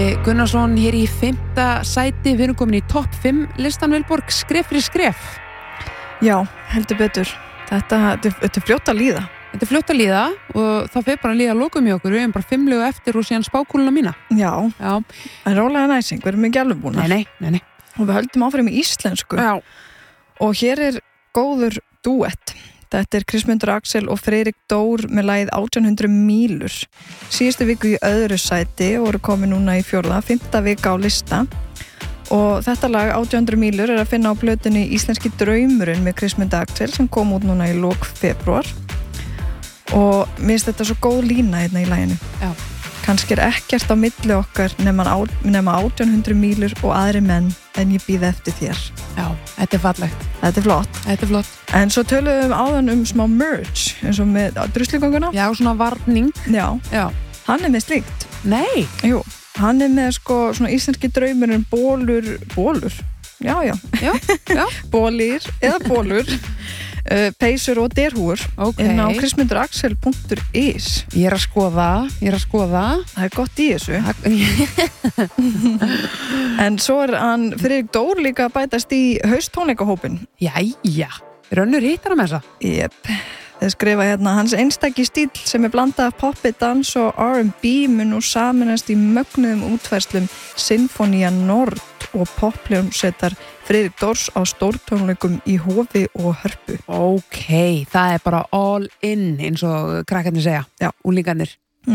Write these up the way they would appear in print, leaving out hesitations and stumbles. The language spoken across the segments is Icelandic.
Gunnarsson hér í 5. sæti. Við erum komin í topp 5 listan, Vilborg, skref fyrir skref. Já, heldur betur. Þetta er fljótt að líða. Þetta er fljótt að líða og það fer bara að líða að lokum í okkur. Við erum bara 5 lög eftir og síðan spákúluna mína. Já. En rólega næsing, við erum ekki alveg búnar. Nei. Og við höldum áfram í íslensku. Já. Og hér er góður dúett. Þetta er Kristmundur Axel og Friðrik Dór með lagið 1800 mílur. Síðustu viku í öðru sæti og eru komið núna í 4., 5. vika á lista. Og þetta lag 1800 mílur er að finna á plötunni Íslenski draumurinn með Kristmundur Axel sem kom út núna í lok febrúar. Og mér finnst þetta svo góð lína hérna í laginu. Já. Kannski er ekkert á milli okkar nema 1800 mílur og aðri menn en ég bíð eftir þér. Já, þetta er fallegt. Þetta er flott. En svo töluðum við áðan smá merch eins og með druslugönguna. Já, svona varning. Já. Hann er með slíkt. Nei. Jú, hann er með svona íslenski draumurinn bólur. Já. Bólir eða bólur. Peysur og derhúur inn á kristmunduraxel.is. Ég er að skoða. Það er gott í þessu. En svo er hann Friðrik Dór líka að bætast í hausttónleikahópinn. Jæja, rönnur hittar hann með þessa? Jep, þeir skrifa hérna hans einstaki stíll sem er blandað af poppi, dans og R&B mun nú saminast í mögnuðum útfærslum Sinfonía Nord og poppljómsveitar Friðrik Dórs á stórtónleikum í Hofi og Hörpu. Ok, það er bara all in eins og krakkarnir segja. Já. Úlingarnir.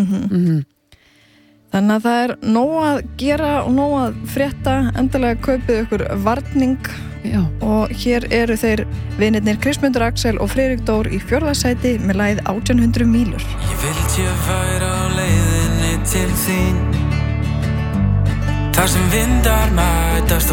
Þannig að það er nóg að gera og nóg að frétta. Endalega kaupið ykkur varning. Já. Og hér eru þeir vinirnir Kristmundur Axel og Friðrik Dór í 4. sæti með lagið 1800 mílur. Ég vildi að væra á leiðinni til þín, þar sem vindar mætast